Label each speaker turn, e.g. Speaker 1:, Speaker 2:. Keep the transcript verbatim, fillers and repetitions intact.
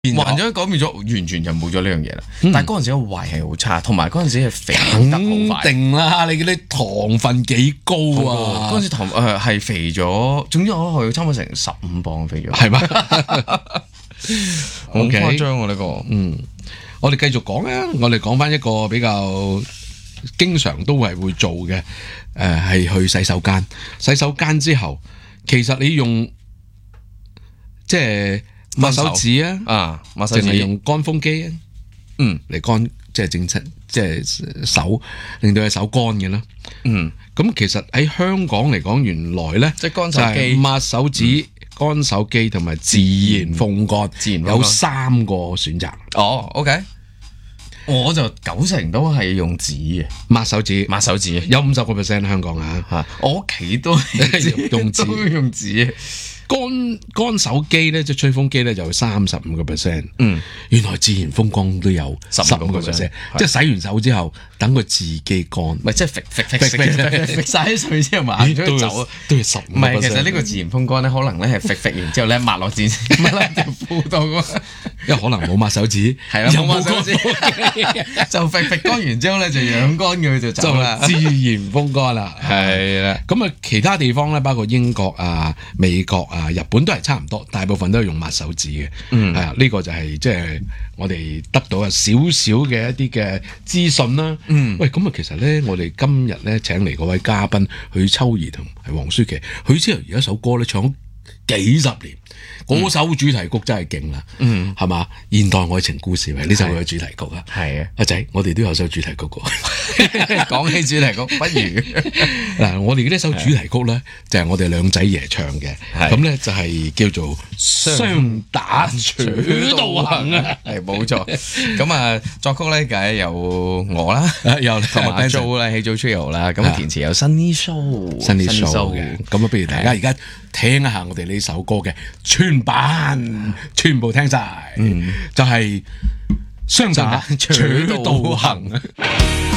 Speaker 1: 還咗改變咗，完全就冇咗呢樣嘢啦。但係嗰陣時個胃係好差，同埋嗰陣時係肥得好快。
Speaker 2: 定啦，你嗰啲糖分幾高啊！
Speaker 1: 嗰陣時糖誒係肥咗，總之我去差唔多成十五磅肥咗，
Speaker 2: 係嘛？
Speaker 1: 好誇張喎呢個。
Speaker 2: 嗯，我哋繼續講啊，我哋講翻一個比較經常都係會做嘅，誒係去洗手間。洗手間之後，其實你用即係抹手指啊，
Speaker 1: 啊抹手指，
Speaker 2: 淨係用乾風機啊，
Speaker 1: 嗯
Speaker 2: 嚟乾即係整出即係手，令到隻手乾嘅啦。
Speaker 1: 嗯，
Speaker 2: 咁其實喺香港嚟講，原來咧
Speaker 1: 即係乾手機、
Speaker 2: 抹手指、乾手機同埋自然風乾，
Speaker 1: 自然風乾
Speaker 2: 有三個選擇。
Speaker 1: 哦，OK，我就九成都係用紙嘅
Speaker 2: 抹手指，
Speaker 1: 抹手指，
Speaker 2: 有五十個 percent 香港啊
Speaker 1: 嚇，我屋企都係
Speaker 2: 用紙
Speaker 1: 都用紙嘅。
Speaker 2: 乾乾手機咧，即係吹風機咧，就有三十五個 percent。
Speaker 1: 嗯，
Speaker 2: 原來自然風乾都有十五個 percent，即係洗完手之後，等佢自己乾。唔
Speaker 1: 係即係揈揈揈揈揈晒啲水之後抹咗走，
Speaker 2: 都要十五。
Speaker 1: 唔係，其實呢個自然風乾咧，可能咧係揈揈完之後咧抹落紙，抹落條褲度㗎嘛。
Speaker 2: 因為可能冇抹手指，
Speaker 1: 係啦，冇抹手指，就揈揈乾完之後咧就養乾佢就走啦，
Speaker 2: 自然風乾啦。
Speaker 1: 係啦，
Speaker 2: 咁啊，其他地方咧，包括英國啊、美國啊、日本都係差唔多，大部分都係用抹手指嘅。嗯，係啊，呢個就係即係我哋得到啊少少嘅一啲嘅資訊啦。嗯，喂，咁啊，其實咧，我哋今日咧請嚟嗰位嘉賓許秋怡同係黃舒淇，許之柔而家首歌咧唱咗幾十年。嗰首主題曲真係勁啦，嗯，係嘛？現代愛情故事係呢首嘅主題曲啊，
Speaker 1: 係啊，
Speaker 2: 阿仔，我哋都有首主題曲㗎。
Speaker 1: 講起主題曲，不如
Speaker 2: 嗱，我哋呢首主題曲咧，就係我哋兩仔爺唱嘅，咁咧就係叫做雙打取道行啊，
Speaker 1: 係冇錯。咁啊，作曲咧梗係有我啦，
Speaker 2: 有
Speaker 1: 同埋 Jo 啦，起 Jo Trio 啦，咁填詞有 Sunny Show，Sunny
Speaker 2: Show 嘅。咁啊，不如大家而家聽一下我哋呢首歌嘅全版，全部聽晒，嗯，就係雙打取道行。